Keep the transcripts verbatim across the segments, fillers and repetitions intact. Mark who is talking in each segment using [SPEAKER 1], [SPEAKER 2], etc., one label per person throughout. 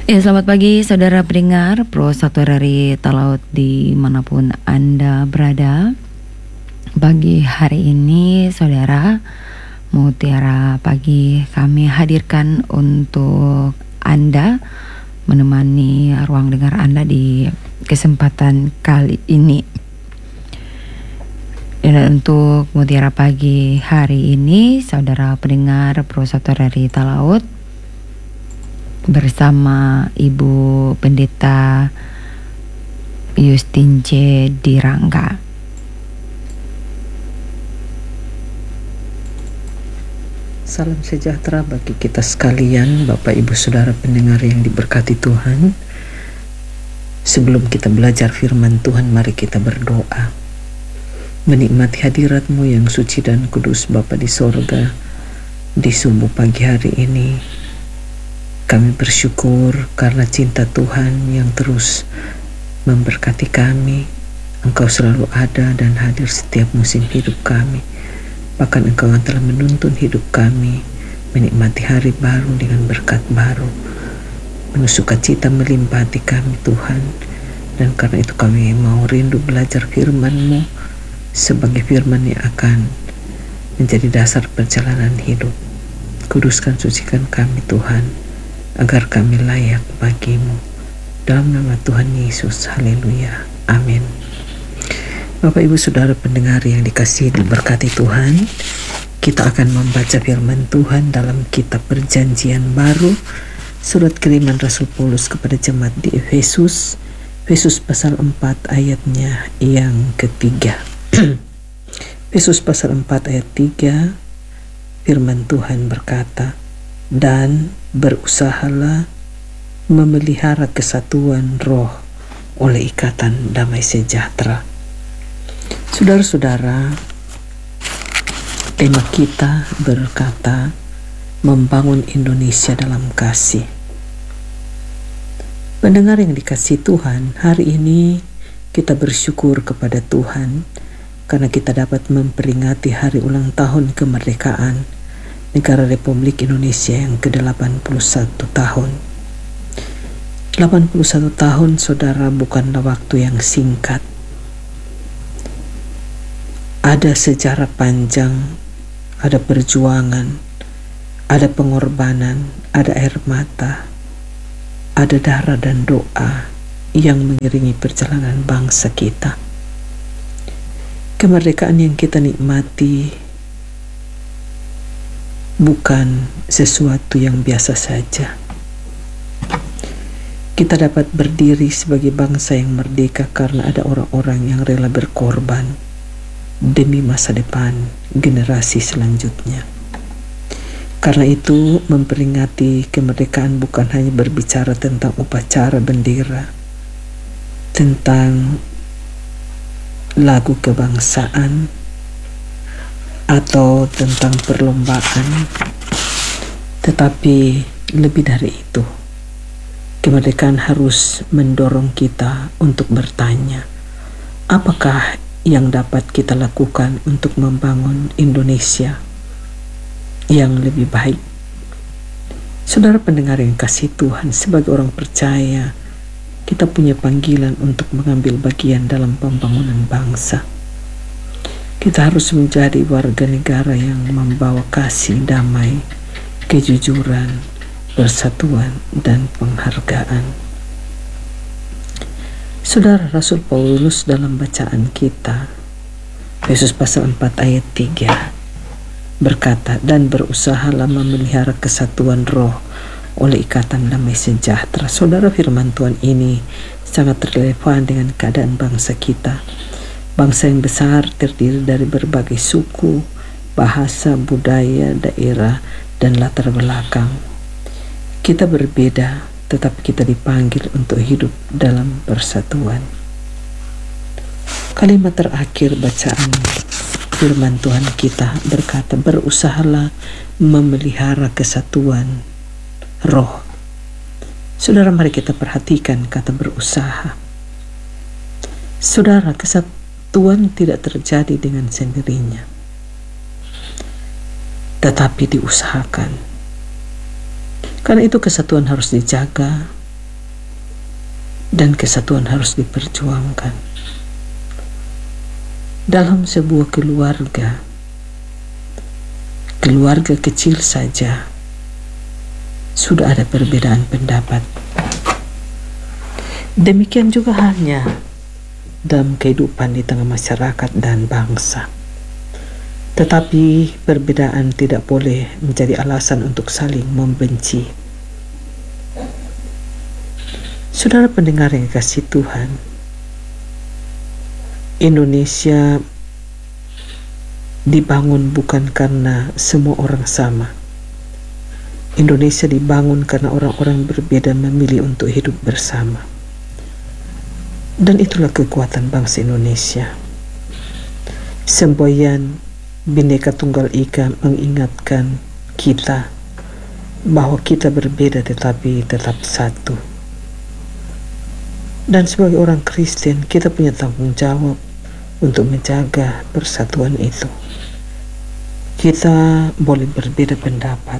[SPEAKER 1] Ya, selamat pagi saudara pendengar Pro satu dari Talaut dimanapun Anda berada. Pagi hari ini saudara, Mutiara Pagi kami hadirkan untuk Anda, menemani ruang dengar Anda di kesempatan kali ini. Dan untuk Mutiara Pagi hari ini, saudara pendengar Pro satu dari Talaut bersama Ibu Pendeta Yustin C. Dirangga.
[SPEAKER 2] Salam sejahtera bagi kita sekalian, Bapak Ibu Saudara pendengar yang diberkati Tuhan. Sebelum kita belajar firman Tuhan, mari kita berdoa. Menikmati hadirat-Mu yang suci dan kudus Bapa di sorga. Di subuh pagi hari ini, kami bersyukur karena cinta Tuhan yang terus memberkati kami. Engkau selalu ada dan hadir setiap musim hidup kami. Bahkan Engkau yang telah menuntun hidup kami menikmati hari baru dengan berkat baru. Penuh sukacita melimpah hati kami Tuhan. Dan karena itu kami mau rindu belajar firman-Mu sebagai firman yang akan menjadi dasar perjalanan hidup. Kuduskan, sucikan kami Tuhan, agar kami layak bagi-Mu. Dalam nama Tuhan Yesus, haleluya, amin. Bapak Ibu Saudara pendengar yang dikasihi diberkati Tuhan, kita akan membaca firman Tuhan dalam kitab Perjanjian Baru, surat kiriman Rasul Paulus kepada jemaat di Efesus, Efesus pasal empat ayatnya yang ketiga. Efesus pasal empat ayat tiga, firman Tuhan berkata, dan berusahalah memelihara kesatuan roh oleh ikatan damai sejahtera. Saudara-saudara, tema kita berkata membangun Indonesia dalam kasih. Pendengar yang dikasihi Tuhan, hari ini kita bersyukur kepada Tuhan karena kita dapat memperingati hari ulang tahun kemerdekaan Negara Republik Indonesia yang ke delapan puluh satu tahun. delapan puluh satu tahun, saudara, bukanlah waktu yang singkat. Ada sejarah panjang, ada perjuangan, ada pengorbanan, ada air mata, ada darah dan doa yang mengiringi perjalanan bangsa kita. Kemerdekaan yang kita nikmati bukan sesuatu yang biasa saja. Kita dapat berdiri sebagai bangsa yang merdeka karena ada orang-orang yang rela berkorban demi masa depan generasi selanjutnya. Karena itu, memperingati kemerdekaan bukan hanya berbicara tentang upacara bendera, tentang lagu kebangsaan, atau tentang perlombaan, tetapi lebih dari itu. Kemerdekaan harus mendorong kita untuk bertanya, apakah yang dapat kita lakukan untuk membangun Indonesia yang lebih baik? Saudara pendengar yang kasih Tuhan, sebagai orang percaya, kita punya panggilan untuk mengambil bagian dalam pembangunan bangsa. Kita harus menjadi warga negara yang membawa kasih, damai, kejujuran, persatuan, dan penghargaan. Saudara, Rasul Paulus dalam bacaan kita, Efesus pasal empat ayat tiga, berkata, dan berusahalah memelihara kesatuan roh oleh ikatan damai sejahtera. Saudara, firman Tuhan ini sangat relevan dengan keadaan bangsa kita. Bangsa yang besar terdiri dari berbagai suku, bahasa, budaya, daerah, dan latar belakang. Kita berbeda, tetapi kita dipanggil untuk hidup dalam persatuan. Kalimat terakhir bacaan firman Tuhan kita berkata, berusahalah memelihara kesatuan roh. Saudara, mari kita perhatikan kata berusaha. Saudara, kesatuan Tuhan tidak terjadi dengan sendirinya, tetapi diusahakan. Karena itu kesatuan harus dijaga, dan kesatuan harus diperjuangkan. Dalam sebuah keluarga, keluarga kecil saja, sudah ada perbedaan pendapat. Demikian juga halnya dalam kehidupan di tengah masyarakat dan bangsa. Tetapi perbedaan tidak boleh menjadi alasan untuk saling membenci. Saudara pendengar yang kasih Tuhan, Indonesia dibangun bukan karena semua orang sama. Indonesia dibangun karena orang-orang berbeda memilih untuk hidup bersama. Dan itulah kekuatan bangsa Indonesia. Semboyan Bhinneka Tunggal Ika mengingatkan kita bahwa kita berbeda tetapi tetap satu. Dan sebagai orang Kristen, kita punya tanggung jawab untuk menjaga persatuan itu. Kita boleh berbeda pendapat,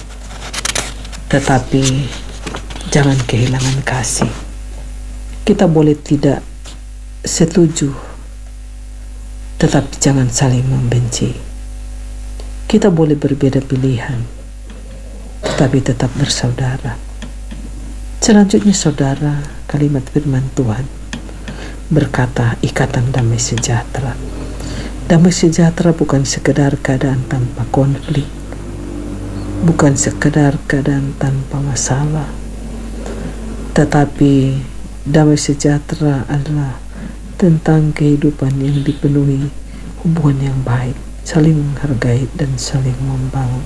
[SPEAKER 2] tetapi jangan kehilangan kasih. Kita boleh tidak setuju, tetapi jangan saling membenci. Kita boleh berbeda pilihan, tetapi tetap bersaudara. Selanjutnya saudara, kalimat firman Tuhan berkata ikatan damai sejahtera. Damai sejahtera bukan sekedar keadaan tanpa konflik, bukan sekedar keadaan tanpa masalah, tetapi damai sejahtera adalah tentang kehidupan yang dipenuhi hubungan yang baik, saling menghargai dan saling membangun.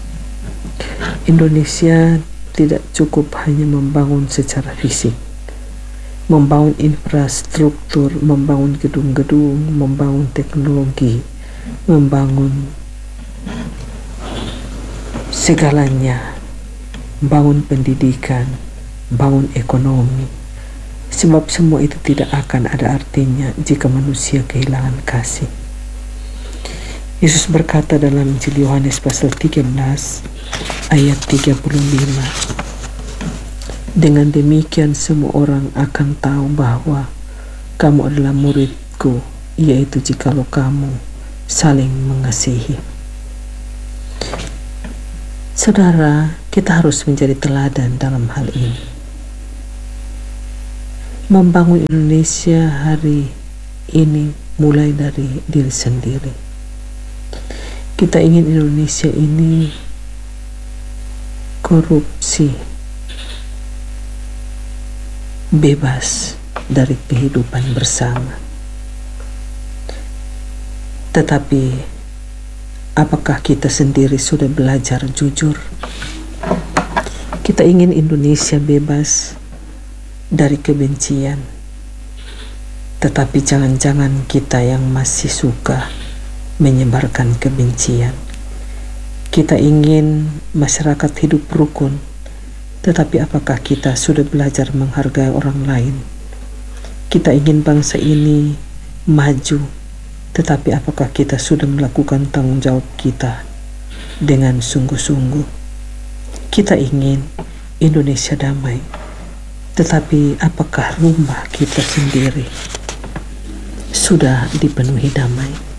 [SPEAKER 2] Indonesia tidak cukup hanya membangun secara fisik, membangun infrastruktur, membangun gedung-gedung, membangun teknologi, membangun segalanya, bangun pendidikan, bangun ekonomi. Sebab semua itu tidak akan ada artinya jika manusia kehilangan kasih. Yesus berkata dalam Injil Yohanes pasal tiga belas ayat tiga puluh lima, dengan demikian semua orang akan tahu bahwa kamu adalah muridku, yaitu jikalau kamu saling mengasihi. Saudara, kita harus menjadi teladan dalam hal ini. Membangun Indonesia hari ini mulai dari diri sendiri. Kita ingin Indonesia ini korupsi, bebas dari kehidupan bersama. Tetapi apakah kita sendiri sudah belajar jujur? Kita ingin Indonesia bebas dari kebencian, tetapi jangan-jangan kita yang masih suka menyebarkan kebencian. Kita ingin masyarakat hidup rukun, tetapi apakah kita sudah belajar menghargai orang lain? Kita ingin bangsa ini maju, tetapi apakah kita sudah melakukan tanggung jawab kita dengan sungguh-sungguh? Kita ingin Indonesia damai, tetapi apakah rumah kita sendiri sudah dipenuhi damai?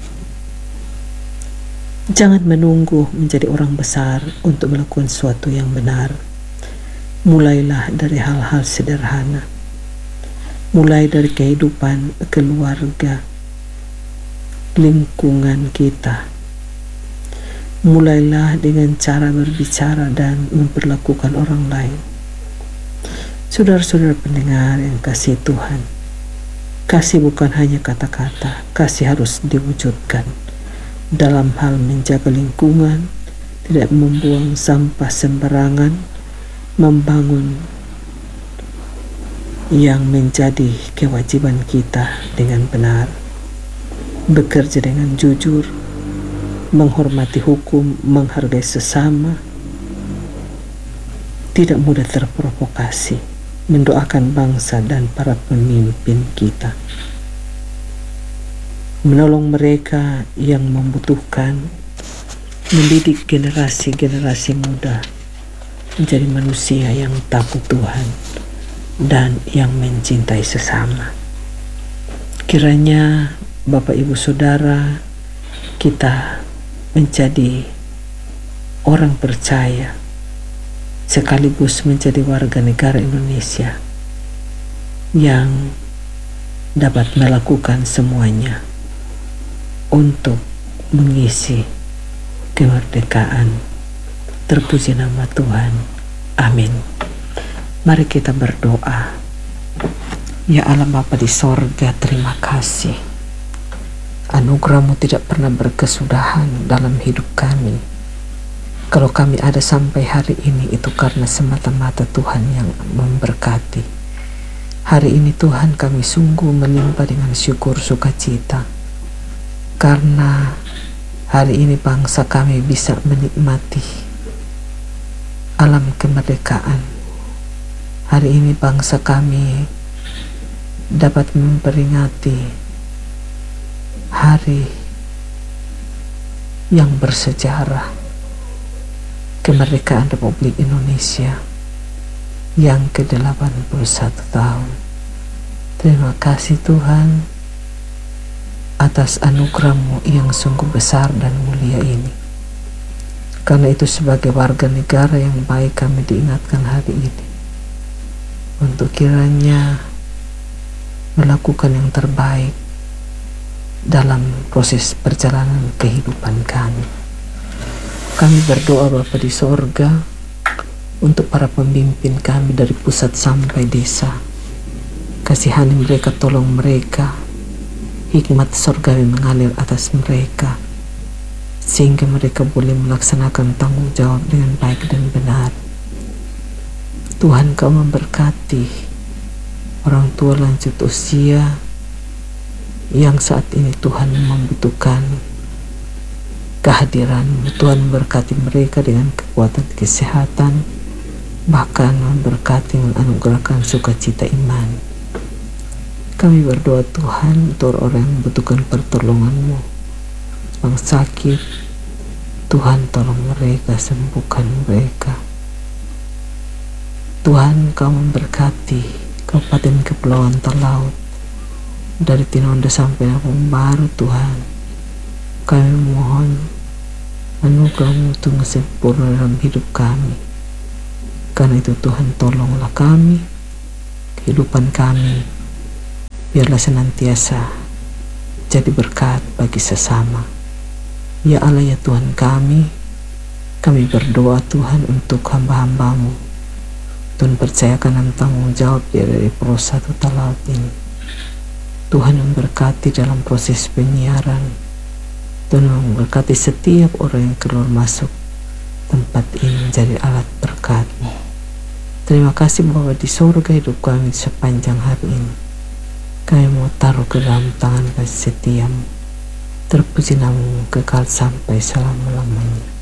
[SPEAKER 2] Jangan menunggu menjadi orang besar untuk melakukan sesuatu yang benar. Mulailah dari hal-hal sederhana. Mulai dari kehidupan keluarga, lingkungan kita. Mulailah dengan cara berbicara dan memperlakukan orang lain. Saudara-saudara pendengar yang kasih Tuhan, kasih bukan hanya kata-kata, kasih harus diwujudkan dalam hal menjaga lingkungan, tidak membuang sampah sembarangan, membangun yang menjadi kewajiban kita dengan benar, bekerja dengan jujur, menghormati hukum, menghargai sesama, tidak mudah terprovokasi, mendoakan bangsa dan para pemimpin kita, menolong mereka yang membutuhkan, mendidik generasi-generasi muda menjadi manusia yang takut Tuhan, dan yang mencintai sesama. Kiranya Bapak Ibu Saudara, kita menjadi orang percaya sekaligus menjadi warga negara Indonesia yang dapat melakukan semuanya untuk mengisi kemerdekaan. Terpuji nama Tuhan. Amin. Mari kita berdoa. Ya Allah Bapa di sorga, terima kasih. Anugerah-Mu tidak pernah berkesudahan dalam hidup kami. Kalau kami ada sampai hari ini, itu karena semata-mata Tuhan yang memberkati. Hari ini Tuhan, kami sungguh melimpah dengan syukur sukacita, karena hari ini bangsa kami bisa menikmati alam kemerdekaan. Hari ini bangsa kami dapat memperingati hari yang bersejarah, kemerdekaan Republik Indonesia yang ke delapan puluh satu tahun. Terima kasih Tuhan atas anugerah-Mu yang sungguh besar dan mulia ini. Karena itu sebagai warga negara yang baik, kami diingatkan hari ini untuk kiranya melakukan yang terbaik dalam proses perjalanan kehidupan kami. Kami berdoa Bapa di sorga untuk para pemimpin kami dari pusat sampai desa. Kasihani mereka, tolong mereka, hikmat sorgawi mengalir atas mereka, sehingga mereka boleh melaksanakan tanggung jawab dengan baik dan benar. Tuhan, Kau memberkati orang tua lanjut usia yang saat ini Tuhan membutuhkan kehadiran. Tuhan memberkati mereka dengan kekuatan kesehatan, bahkan memberkati menganugerahkan sukacita iman. Kami berdoa Tuhan untuk orang yang membutuhkan pertolongan-Mu, yang sakit, Tuhan tolong mereka, sembuhkan mereka. Tuhan, Kau memberkati Kabupaten Kepulauan Talaut dari Tinondo sampai Lampung Baru. Tuhan, kami mohon anugerah-Mu tunggu sempurna dalam hidup kami. Karena itu Tuhan, tolonglah kami, kehidupan kami biarlah senantiasa jadi berkat bagi sesama. Ya Allah, ya Tuhan kami, kami berdoa Tuhan untuk hamba-hamba-Mu. Tuhan percayakan dan tanggung jawab ya dari Pro satu Talaut ini. Tuhan memberkati dalam proses penyiaran. Tuhan memberkati setiap orang yang keluar masuk tempat ini menjadi alat berkat-Mu. Terima kasih Bapa di surga, hidup kami sepanjang hari ini kami mau taruh ke dalam tangan kasih setia-Mu. Terpuji nama-Mu kekal sampai selama-lamanya.